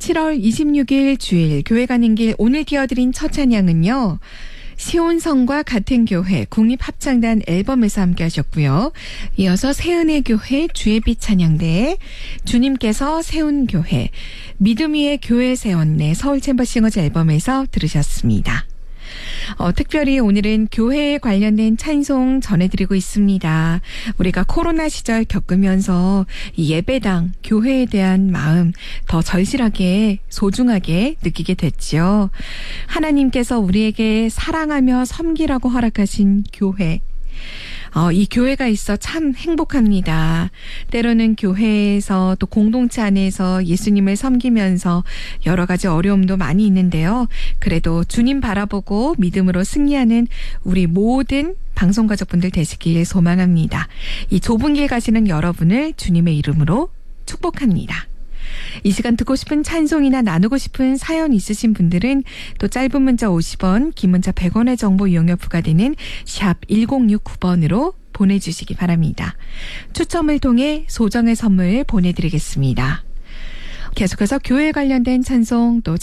7월 26일 주일 교회 가는 길 오늘 띄워드린 첫 찬양은요. 시온성과 같은 교회 국립합창단 앨범에서 함께 하셨고요. 이어서 새은혜교회 주의빛 찬양대에 주님께서 세운 교회 믿음 위에 교회 세웠네 서울챔버싱어즈 앨범에서 들으셨습니다. 특별히 오늘은 교회에 관련된 찬송 전해드리고 있습니다. 우리가 코로나 시절 겪으면서 이 예배당, 교회에 대한 마음 더 절실하게, 소중하게 느끼게 됐죠. 하나님께서 우리에게 사랑하며 섬기라고 허락하신 교회. 이 교회가 있어 참 행복합니다. 때로는 교회에서 또 공동체 안에서 예수님을 섬기면서 여러 가지 어려움도 많이 있는데요. 그래도 주님 바라보고 믿음으로 승리하는 우리 모든 방송가족분들 되시길 소망합니다. 이 좁은 길 가시는 여러분을 주님의 이름으로 축복합니다. 이 시간 듣고 싶은 찬송이나 나누고 싶은 사연 있으신 분들은 또 짧은 문자 50원, 긴 문자 100원의 정보 이용료 부과되는 샵 1069번으로 보내주시기 바랍니다. 추첨을 통해 소정의 선물 보내드리겠습니다. 계속해서 교회 관련된 찬송 또